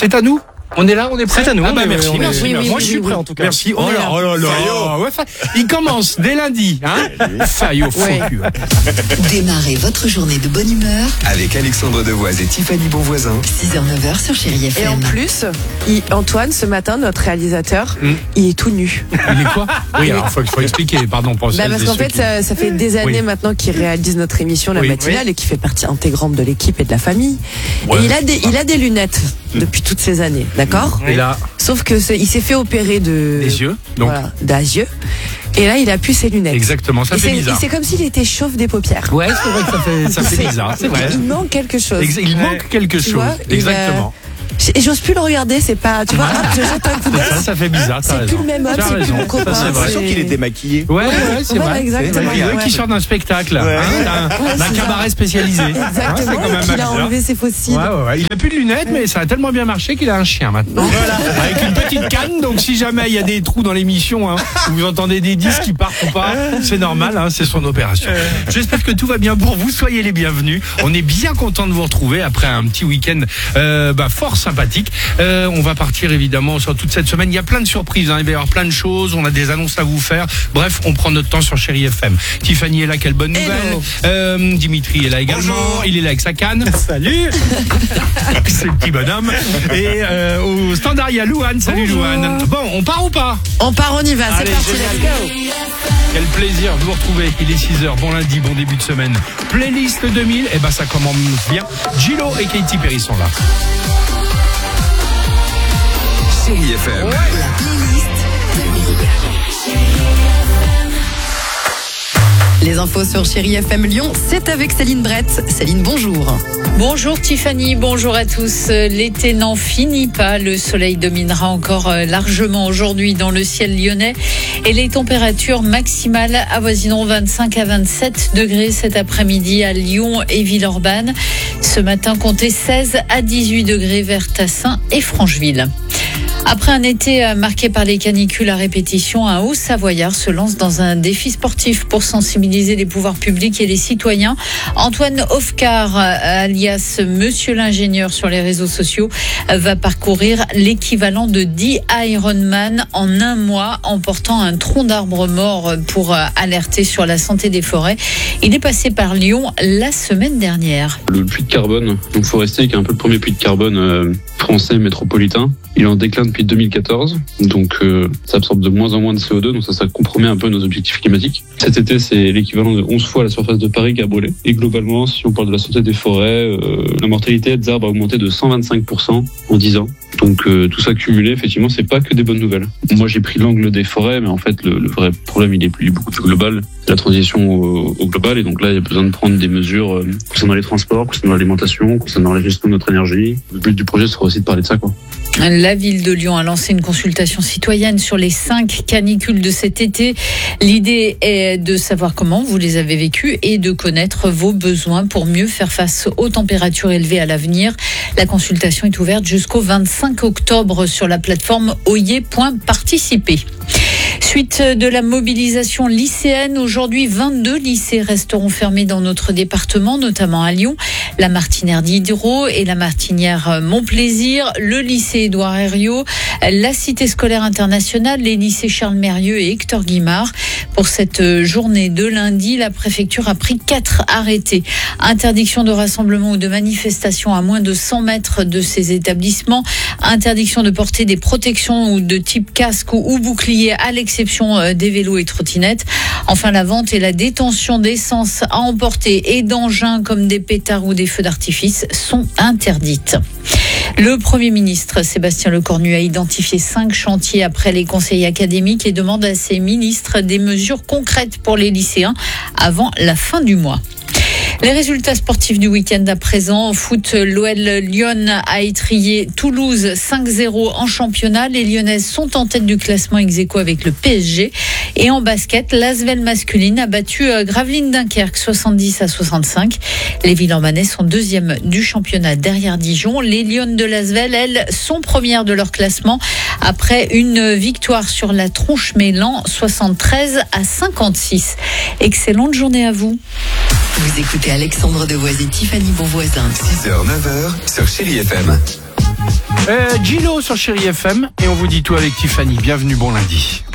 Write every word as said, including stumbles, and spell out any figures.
C'est à nous. On est là, on est prêt. C'est à nous. Ah bah on est, merci, on est, merci. oui, merci. oui, Moi, je suis prêt en tout cas. Merci. Oh là, oh là là. Ouais, fa- il commence dès lundi, hein. Faille au faux Ouais. cul. Démarrez votre journée de bonne humeur. Avec Alexandre Devoise et Tiffany Bonvoisin. six heures neuf heures sur Chérie F M. Et en plus, il- Antoine, ce matin, notre réalisateur, Hmm. il est tout nu. Il est quoi? Oui, alors faut, faut expliquer, pardon pour Bah, celles parce et qu'en ceux fait, qui- ça, ça fait des années Oui. maintenant qu'il réalise notre émission, la Oui. matinale, et qu'il fait partie intégrante de l'équipe et de la famille. Ouais. Et il a des, il a des lunettes depuis toutes ces années, d'accord? Et là, Sauf que c'est- il s'est fait opérer de les yeux. Donc, voilà, des yeux. Et là, il a plus ses lunettes. exactement, ça Et fait c'est, bizarre. et c'est comme s'il était chauve des paupières. Ouais, c'est vrai que ça fait, ça fait bizarre, c'est vrai. Il manque quelque chose. Ex- Il manque quelque Tu chose. vois, il Exactement. Et j'ose plus le regarder, c'est pas, tu vois, hop, je jette un coup d'œil. Ça, ça fait bizarre, t'as C'est raison. plus le même homme, T'as c'est plus raison. mon copain. Ça, c'est vrai. c'est- qu'il est démaquillé. Ouais, ouais, c'est Voilà, vrai. exactement. On dirait Ouais. qu'il sort d'un spectacle, Ouais. hein, d'un, Ouais, d'un c'est cabaret ça. spécialisé. Hein, c'est Exactement, quand même qu'il a bizarre. enlevé ses fossiles. Ouais, ouais, ouais. Il a plus de lunettes, mais ça a tellement bien marché qu'il a un chien maintenant. Avec une petite canne, donc si jamais il y a des trous dans l'émission, hein, où vous entendez des disques qui partent ou pas, c'est normal, hein, c'est son opération. J'espère que tout va bien pour vous, soyez les bienvenus. On est bien content de vous retrouver après un petit week-end euh, bah, fort sympathique. Euh, on va partir évidemment sur toute cette semaine. Il y a plein de surprises, hein. Il va y avoir plein de choses, on a des annonces à vous faire. Bref, on prend notre temps sur Chérie F M. Tiffany est là, quelle bonne nouvelle. Hello. Euh, Dimitri est là également. Bonjour. Il est là avec sa canne. Salut. C'est le petit bonhomme. Et euh, au standard, il y a Louane. Salut Bonjour. Louane. Bon, on part ou pas? On part, on y va, c'est Allez, parti, génial. let's go. Quel plaisir de vous retrouver. Il est six heures. Bon lundi, bon début de semaine. Playlist deux mille. Et ben ça commence bien. Gillo et Katy Perry sont là. Chérie F M. La playlist Les infos sur Chérie F M Lyon, c'est avec Céline Brett. Céline, bonjour. Bonjour Tiffany, bonjour à tous. L'été n'en finit pas. Le soleil dominera encore largement aujourd'hui dans le ciel lyonnais et les températures maximales avoisineront vingt-cinq à vingt-sept degrés cet après-midi à Lyon et Villeurbanne. Ce matin, comptez seize à dix-huit degrés vers Tassin et Francheville. Après un été marqué par les canicules à répétition, un Haut-Savoyard se lance dans un défi sportif pour sensibiliser les pouvoirs publics et les citoyens. Antoine Ofcar, alias Monsieur l'ingénieur sur les réseaux sociaux, va parcourir l'équivalent de dix Ironman en un mois en portant un tronc d'arbre mort pour alerter sur la santé des forêts. Il est passé par Lyon la semaine dernière. Le puits de carbone, donc forestier, qui est un peu le premier puits de carbone euh, français métropolitain. Il est en déclin depuis deux mille quatorze, donc euh, ça absorbe de moins en moins de C O deux, donc ça, ça compromet un peu nos objectifs climatiques. Cet été, c'est l'équivalent de onze fois la surface de Paris qui a brûlé. Et globalement, si on parle de la santé des forêts, euh, la mortalité des arbres a augmenté de cent vingt-cinq pour cent en dix ans. Donc euh, tout ça cumulé, effectivement, c'est pas que des bonnes nouvelles. Moi, j'ai pris l'angle des forêts, mais en fait, le, le vrai problème, il est, plus, beaucoup plus global. C'est la transition au, au global, et donc là, il y a besoin de prendre des mesures euh, concernant les transports, concernant l'alimentation, concernant la gestion de notre énergie. Le but du projet sera aussi de parler de ça, quoi. La ville de Lyon a lancé une consultation citoyenne sur les cinq canicules de cet été. L'idée est de savoir comment vous les avez vécues et de connaître vos besoins pour mieux faire face aux températures élevées à l'avenir. La consultation est ouverte jusqu'au vingt-cinq octobre sur la plateforme oyer point participer. Suite de la mobilisation lycéenne, aujourd'hui vingt-deux lycées resteront fermés dans notre département, notamment à Lyon, la Martinière Diderot et la Martinière Montplaisir, le lycée Édouard Herriot, la Cité scolaire internationale, les lycées Charles Mérieux et Hector Guimard. Pour cette journée de lundi, la préfecture a pris quatre arrêtés. Interdiction de rassemblement ou de manifestation à moins de cent mètres de ces établissements, interdiction de porter des protections ou de type casque ou bouclier à l'exception des vélos et trottinettes. Enfin, la vente et la détention d'essence à emporter et d'engins comme des pétards ou des feux d'artifice sont interdites. Le Premier ministre Sébastien Lecornu a identifié cinq chantiers après les conseils académiques et demande à ses ministres des mesures concrètes pour les lycéens avant la fin du mois. Les résultats sportifs du week-end à présent. En foot, l'O L Lyon a étrillé Toulouse cinq zéro en championnat. Les Lyonnaises sont en tête du classement ex-aequo avec le P S G. Et en basket, l'Asvel masculine a battu Gravelines Dunkerque soixante-dix à soixante-cinq. Les Villeurbanais sont deuxième du championnat derrière Dijon. Les Lyonnes de l'Asvel, elles, sont premières de leur classement après une victoire sur la Tronche-Mélan soixante-treize à cinquante-six. Excellente journée à vous. Vous écoutez Alexandre Devoise et Tiffany Bonvoisin. six heures neuf heures sur Chérie F M. Euh, Gilo sur Chérie F M et on vous dit tout avec Tiffany. Bienvenue, bon lundi.